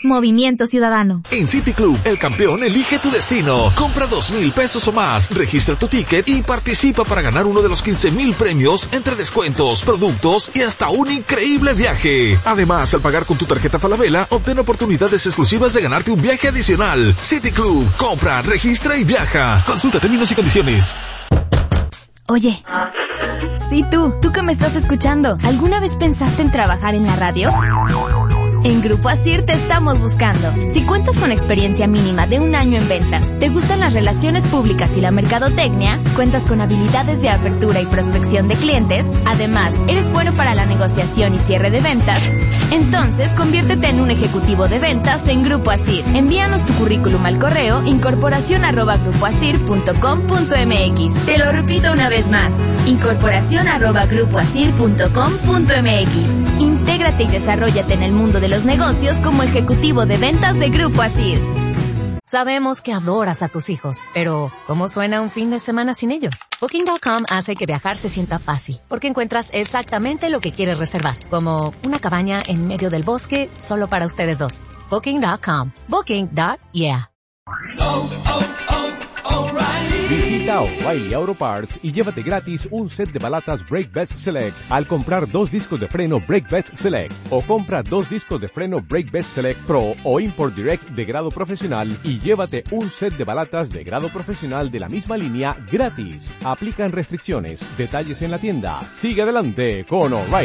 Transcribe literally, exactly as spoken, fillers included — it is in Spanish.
Movimiento Ciudadano. En City Club, el campeón elige tu destino. Compra dos mil pesos o más, registra tu ticket y participa para ganar uno de los quince mil premios entre descuentos, productos y hasta un increíble viaje. Además, al pagar con tu tarjeta Falabella, obtén oportunidades exclusivas de ganarte un viaje adicional. City Club, compra, registra y viaja. Consulta términos y condiciones. Oye. Sí, tú, tú que me estás escuchando, ¿alguna vez pensaste en trabajar en la radio? En Grupo Asir te estamos buscando. Si cuentas con experiencia mínima de un año en ventas, te gustan las relaciones públicas y la mercadotecnia, cuentas con habilidades de apertura y prospección de clientes, además, eres bueno para la negociación y cierre de ventas, entonces conviértete en un ejecutivo de ventas en Grupo Asir. Envíanos tu currículum al correo incorporación arroba grupo asir punto com punto mx. Te lo repito una vez más, incorporación arroba grupo asir punto com punto mx. Intégrate y desarróllate en el mundo de los negocios como ejecutivo de ventas de Grupo Asir. Sabemos que adoras a tus hijos, pero ¿cómo suena un fin de semana sin ellos? Booking punto com hace que viajar se sienta fácil, porque encuentras exactamente lo que quieres reservar, como una cabaña en medio del bosque solo para ustedes dos. Booking punto com. Booking. Yeah. Oh, oh, oh, O'Reilly. Visita O'Reilly Auto Parts y llévate gratis un set de balatas Brake Best Select al comprar dos discos de freno Brake Best Select, o compra dos discos de freno Brake Best Select Pro o Import Direct de grado profesional y llévate un set de balatas de grado profesional de la misma línea gratis. Aplican restricciones. Detalles en la tienda. Sigue adelante con O'Reilly.